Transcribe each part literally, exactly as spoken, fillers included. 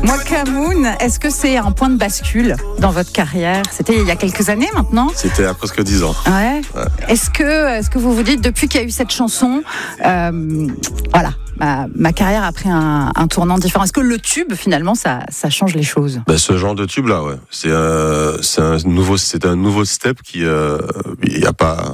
Wakamoon, est-ce que c'est un point de bascule dans votre carrière? C'était il y a quelques années maintenant. C'était il y a presque dix ans. Ouais. Ouais. Est-ce que, est-ce que vous vous dites, depuis qu'il y a eu cette chanson, euh, voilà, ma, ma carrière a pris un, un tournant différent. Est-ce que le tube, finalement, ça, ça change les choses? Ben, ce genre de tube-là, ouais. C'est, euh, c'est un nouveau, c'est un nouveau step qui, euh, il y a pas,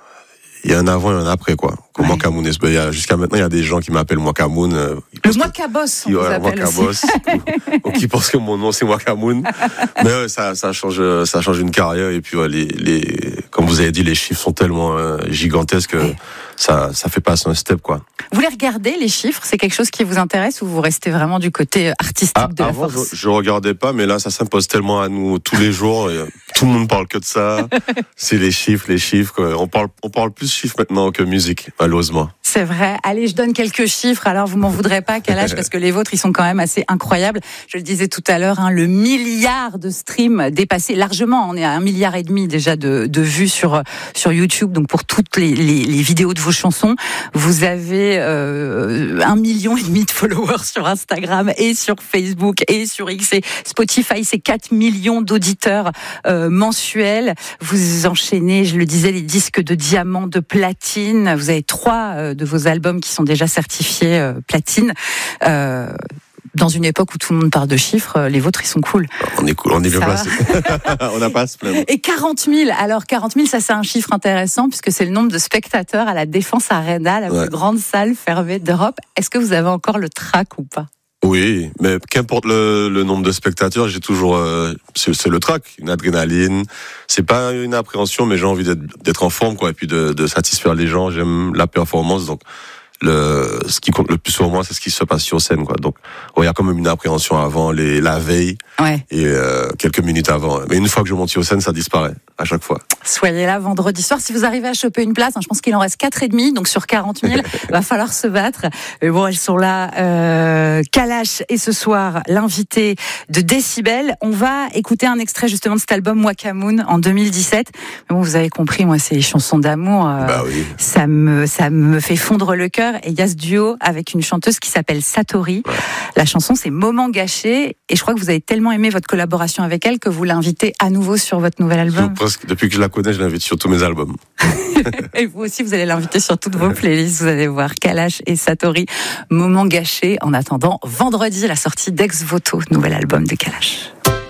il y a un avant et un après, quoi. Comme Ouais. Wakamoon. Il y a, jusqu'à maintenant, il y a des gens qui m'appellent Wakamoon. Euh, Le Wakaboss, on qui, vous ouais, appelle Wakaboss, aussi. ou, ou qui pensent que mon nom c'est Wakamoon. Mais ouais, ça, ça change, ça change une carrière. Et puis, ouais, les, les, comme vous avez dit, les chiffres sont tellement euh, gigantesques que Ouais. ça, ça fait passer un step, quoi. Vous les regardez, les chiffres? C'est quelque chose qui vous intéresse ou vous restez vraiment du côté artistique Ah, de la avant, force? je, je regardais pas, mais là, ça s'impose tellement à nous tous les jours. Et tout le monde parle que de ça. C'est les chiffres, les chiffres. Quoi. On parle, on parle plus chiffres maintenant que musique, malheureusement. C'est vrai. Allez, je donne quelques chiffres. Alors, vous m'en voudrez pas, Kalash, parce que les vôtres, ils sont quand même assez incroyables. Je le disais tout à l'heure, hein, le milliard de streams dépassé largement. On est à un milliard et demi déjà de, de vues sur sur YouTube. Donc, pour toutes les, les, les vidéos de vos chansons, vous avez euh, un million et demi de followers sur Instagram et sur Facebook et sur X. Et Spotify, c'est quatre millions d'auditeurs euh, mensuels. Vous enchaînez, je le disais, les disques de diamant, de platine. Vous avez trois euh, de vos albums qui sont déjà certifiés euh, platine. Euh, dans une époque où tout le monde parle de chiffres, euh, les vôtres, ils sont cool. On est cool, on est bien Ça placé. On n'a pas à se plaindre. Et quarante mille, alors quarante mille, ça c'est un chiffre intéressant puisque c'est le nombre de spectateurs à la Défense Arena, la Ouais. plus grande salle fermée d'Europe. Est-ce que vous avez encore le trac ou pas? Oui, mais qu'importe le, le nombre de spectateurs, j'ai toujours, euh, c'est, c'est le trac, une adrénaline. C'est pas une appréhension, mais j'ai envie d'être, d'être en forme, quoi, et puis de, de satisfaire les gens. J'aime la performance, donc le, ce qui compte le plus pour moi, c'est ce qui se passe sur scène, quoi. Donc, ouais, il y a quand même une appréhension avant, les, la veille Ouais. et euh, quelques minutes avant. Mais une fois que je monte sur scène, ça disparaît à chaque fois. Soyez là vendredi soir. Si vous arrivez à choper une place, hein, je pense qu'il en reste quatre et demi, donc sur quarante mille, va falloir se battre. Mais bon, elles sont là. Euh, Kalash et ce soir, l'invité de Décibel. On va écouter un extrait justement de cet album Wakamoon en deux mille dix-sept. Mais bon, vous avez compris, moi, c'est les chansons d'amour. Euh, Bah oui. Ça me, ça me fait fondre le cœur. Et il y a ce duo avec une chanteuse qui s'appelle Satori. Ouais. La chanson, c'est Moment gâché. Et je crois que vous avez tellement aimé votre collaboration avec elle que vous l'invitez à nouveau sur votre nouvel Je- album. presque, depuis que je la connais, je l'invite sur tous mes albums. Et vous aussi, vous allez l'inviter sur toutes vos playlists. Vous allez voir Kalash et Satori, Moment gâché. En attendant, vendredi, la sortie d'Ex Voto, nouvel album de Kalash.